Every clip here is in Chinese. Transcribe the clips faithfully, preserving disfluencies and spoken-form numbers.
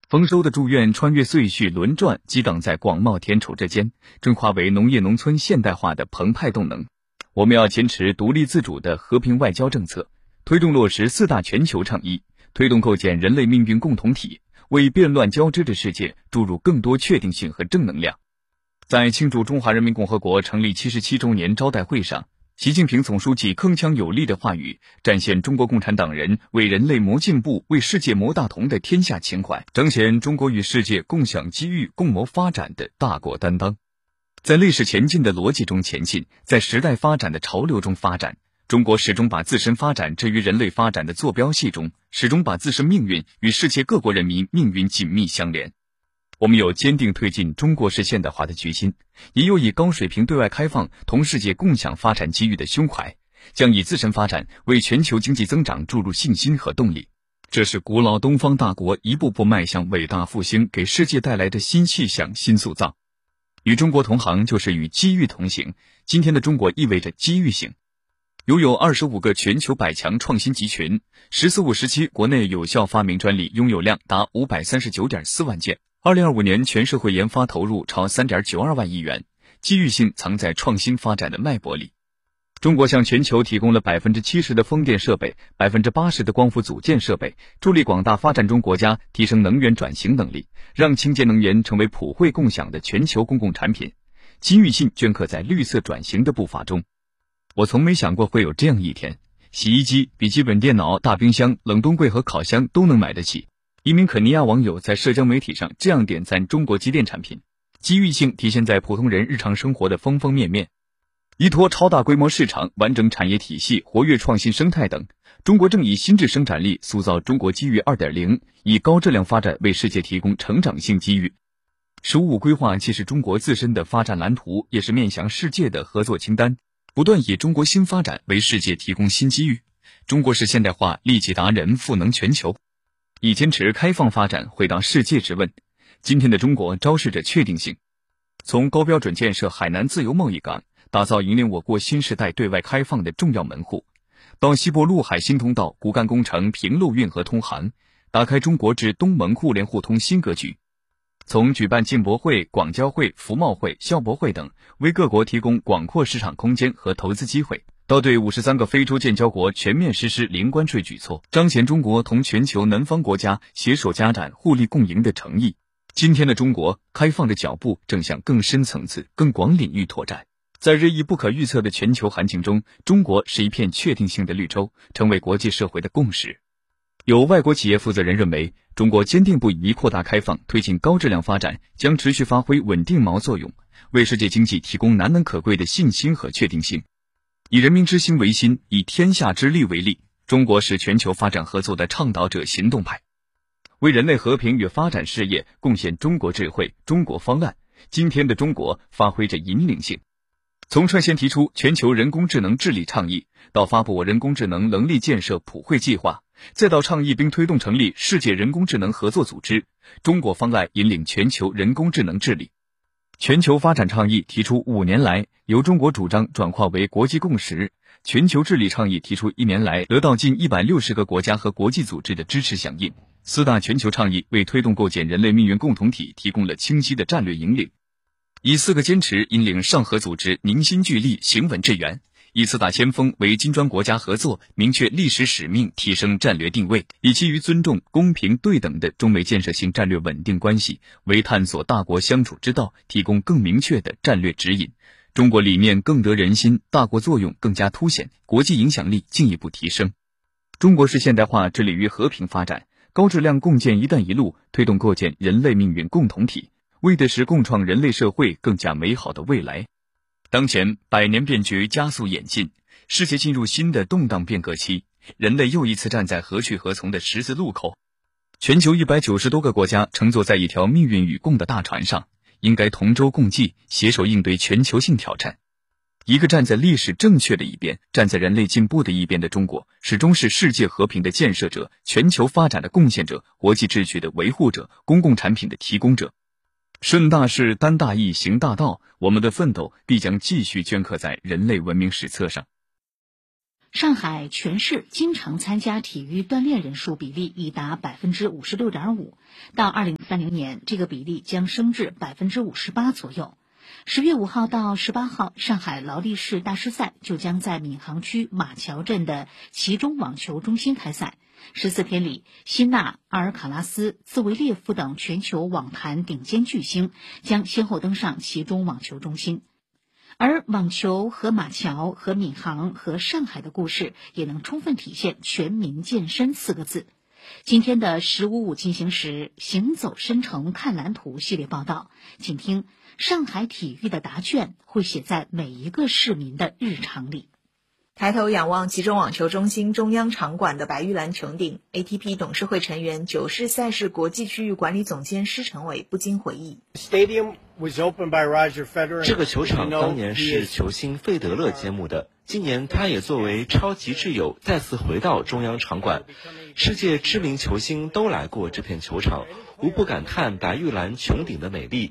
丰收的祝愿穿越岁序轮转，激荡在广袤田畴之间，正化为农业农村现代化的澎湃动能。我们要坚持独立自主的和平外交政策，推动落实四大全球倡议，推动构建人类命运共同体，为变乱交织的世界注入更多确定性和正能量。在庆祝中华人民共和国成立七十七周年招待会上，习近平总书记铿锵有力的话语，展现中国共产党人为人类谋进步、为世界谋大同的天下情怀，彰显中国与世界共享机遇、共谋发展的大国担当。在历史前进的逻辑中前进，在时代发展的潮流中发展，中国始终把自身发展置于人类发展的坐标系中，始终把自身命运与世界各国人民命运紧密相连。我们有坚定推进中国式现代化的决心，也有以高水平对外开放同世界共享发展机遇的胸怀，将以自身发展为全球经济增长注入信心和动力。这是古老东方大国一步步迈向伟大复兴给世界带来的新气象、新塑造。与中国同行就是与机遇同行，今天的中国意味着机遇型。拥有二十五个全球百强创新集群，十四五时期国内有效发明专利拥有量达 五百三十九点四万件，二零二五年全社会研发投入超 三点九二万亿元，机遇性藏在创新发展的脉搏里。中国向全球提供了 百分之七十 的风电设备， 百分之八十 的光伏组件设备，助力广大发展中国家提升能源转型能力，让清洁能源成为普惠共享的全球公共产品。机遇性镌刻在绿色转型的步伐中。我从没想过会有这样一天，洗衣机、笔记本电脑、大冰箱、冷冻柜和烤箱都能买得起。一名肯尼亚网友在社交媒体上这样点赞中国机电产品：机遇性体现在普通人日常生活的方方面面。依托超大规模市场、完整产业体系、活跃创新生态等，中国正以新质生产力塑造中国机遇 二点零， 以高质量发展为世界提供成长性机遇。十五五规划既是中国自身的发展蓝图，也是面向世界的合作清单，不断以中国新发展为世界提供新机遇。中国式现代化利己达人，赋能全球，以坚持开放发展回答世界之问。今天的中国昭示着确定性，从高标准建设海南自由贸易港，打造引领我国新时代对外开放的重要门户，到西部陆海新通道骨干工程平陆运河通航，打开中国至东盟互联互通新格局。从举办进博会、广交会、服贸会、校博会等，为各国提供广阔市场空间和投资机会，到对五十三个非洲建交国全面实施零关税举措，彰显中国同全球南方国家携手加展、互利共赢的诚意。今天的中国开放的脚步正向更深层次、更广领域拓展。在日益不可预测的全球环境中，中国是一片确定性的绿洲，成为国际社会的共识。有外国企业负责人认为，中国坚定不移扩大开放，推进高质量发展，将持续发挥稳定锚作用，为世界经济提供难能可贵的信心和确定性。以人民之心为心，以天下之力为力，中国是全球发展合作的倡导者、行动派，为人类和平与发展事业贡献中国智慧、中国方案。今天的中国发挥着引领性。从率先提出全球人工智能治理倡议，到发布人工智能能力建设普惠计划，再到倡议并推动成立世界人工智能合作组织，中国方案引领全球人工智能治理。全球发展倡议提出五年来，由中国主张转化为国际共识；全球治理倡议提出一年来，得到近一百六十个国家和国际组织的支持响应。四大全球倡议为推动构建人类命运共同体提供了清晰的战略引领。以四个坚持引领上合组织凝心聚力、行稳致远，以四大先锋为金砖国家合作明确历史使命、提升战略定位，以基于尊重、公平、对等的中美建设性战略稳定关系为探索大国相处之道提供更明确的战略指引。中国理念更得人心，大国作用更加凸显，国际影响力进一步提升。中国式现代化致力于和平发展，高质量共建“一带一路”，推动构建人类命运共同体，为的是共创人类社会更加美好的未来。当前百年变局加速演进，世界进入新的动荡变革期，人类又一次站在何去何从的十字路口。全球一百九十多个国家乘坐在一条命运与共的大船上，应该同舟共济，携手应对全球性挑战。一个站在历史正确的一边，站在人类进步的一边的中国，始终是世界和平的建设者、全球发展的贡献者、国际秩序的维护者、公共产品的提供者。顺大势、担大义、行大道，我们的奋斗必将继续镌刻在人类文明史册上。 上海全市经常参加体育锻炼人数比例已达百分之五十六点五，到二零三零年，这个比例将升至百分之五十八左右。十月五号到十八号，上海劳力士大师赛就将在闵行区马桥镇的其中网球中心开赛。十四天里，辛纳、阿尔卡拉斯、兹维列夫等全球网坛顶尖巨星将先后登上其中网球中心。而网球和马桥和闵行和上海的故事，也能充分体现全民健身四个字。今天的十五五进行时，行走申城看蓝图系列报道，请听上海体育的答卷会写在每一个市民的日常里。 抬头仰望其中网球中心中央场馆的白玉兰穹顶， A T P 董事会成员、九世赛事国际区域管理总监施成伟不禁回忆， 这个球场当年是球星费德勒揭幕的，今年他也作为超级挚友再次回到中央场馆，世界知名球星都来过这片球场，无不感叹白玉兰穹顶的美丽。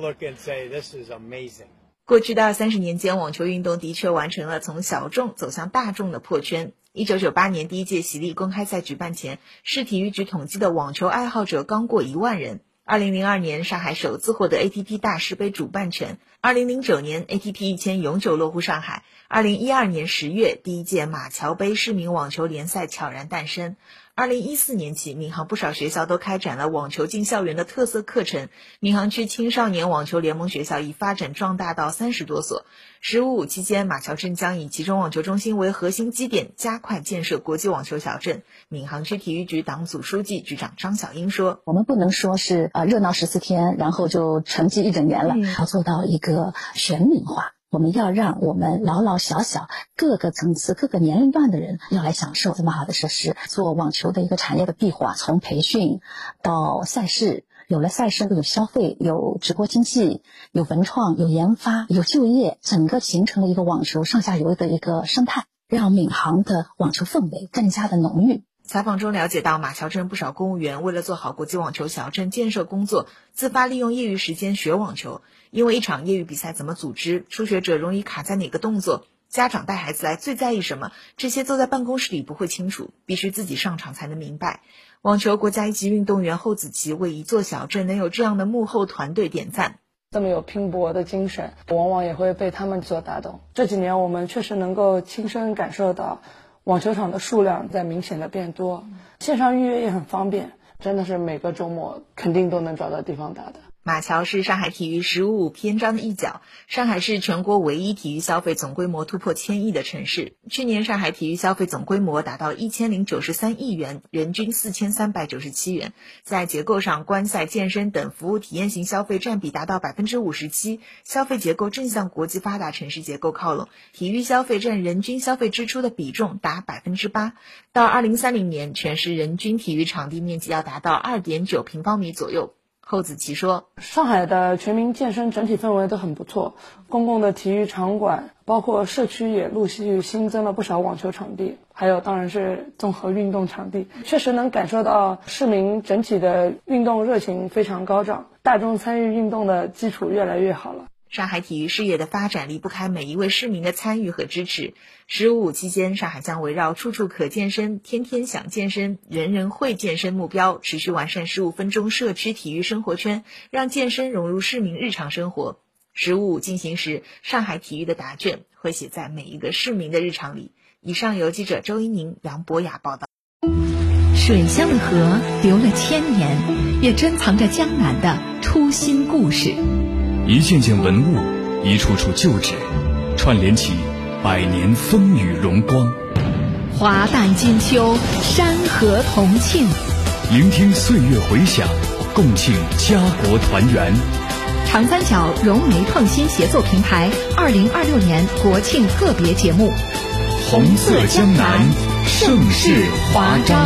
过去的二三十年间，网球运动的确完成了从小众走向大众的破圈。一九九八年第一届喜力公开赛举办前，市体育局统计的网球爱好者刚过一万人。二零零二年，上海首次获得 A T P 大师杯主办权。二零零九年 ，A T P 一千永久落户上海。二零一二年十月，第一届马桥杯市民网球联赛悄然诞生。二零一四年起，闵行不少学校都开展了网球进校园的特色课程。闵行区青少年网球联盟学校已发展壮大到三十多所。十五五期间，马桥镇将以其中网球中心为核心基点，加快建设国际网球小镇。闵行区体育局党组书记、局长张小英说：“ 我们不能说是呃热闹十四天，然后就沉寂一整年了，要做到一个全民化。”我们要让我们老老小小各个层次各个年龄段的人要来享受这么好的设施，做网球的一个产业的闭环，从培训到赛事，有了赛事有消费，有直播经济，有文创，有研发，有就业，整个形成了一个网球上下游的一个生态，让闵行的网球氛围更加的浓郁。 采访中了解到，马桥镇不少公务员为了做好国际网球小镇建设工作，自发利用业余时间学网球。因为一场业余比赛怎么组织，初学者容易卡在哪个动作，家长带孩子来最在意什么，这些坐在办公室里不会清楚，必须自己上场才能明白。网球国家一级运动员侯子琪为一座小镇能有这样的幕后团队点赞。 这么有拼搏的精神，往往也会被他们所打动。这几年我们确实能够亲身感受到网球场的数量在明显的变多，线上预约也很方便，真的是每个周末肯定都能找到地方打的。 马桥是上海体育十五五篇章的一角，上海是全国唯一体育消费总规模突破千亿的城市。去年上海体育消费总规模达到一千零九十三亿元，人均四千三百九十七元。在结构上，观赛、健身等服务体验型消费占比达到百分之五十七，消费结构正向国际发达城市结构靠拢。体育消费占人均消费支出的比重达百分之八。到二零三零年，全市人均体育场地面积要达到二点九平方米左右。侯子琪说， 上海的全民健身整体氛围都很不错，公共的体育场馆包括社区也陆续新增了不少网球场地，还有当然是综合运动场地，确实能感受到市民整体的运动热情非常高涨，大众参与运动的基础越来越好了。 上海体育事业的发展离不开每一位市民的参与和支持。十五五期间，上海将围绕处处可健身、天天想健身、人人会健身目标，持续完善十五分钟社区体育生活圈，让健身融入市民日常生活。十五五进行时，上海体育的答卷会写在每一个市民的日常里。以上由记者周一宁、杨博雅报道。 水乡的河流了千年，也珍藏着江南的初心故事。 一件件文物，一处处旧址，串联起百年风雨荣光。 华诞金秋，山河同庆。 聆听岁月回响，共庆家国团圆。 长三角融媒创新协作平台二零二六年国庆特别节目， 红色江南，盛世华章。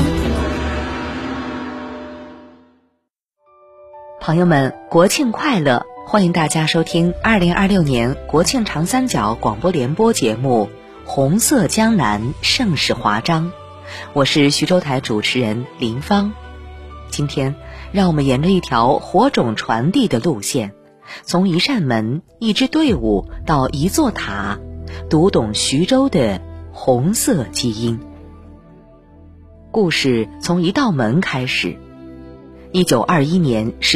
朋友们，国庆快乐！欢迎大家收听二零二六年国庆长三角广播联播节目《红色江南，盛世华章》。我是徐州台主持人林芳。今天，让我们沿着一条火种传递的路线，从一扇门、一支队伍到一座塔，读懂徐州的红色基因。故事从一道门开始。一九二一年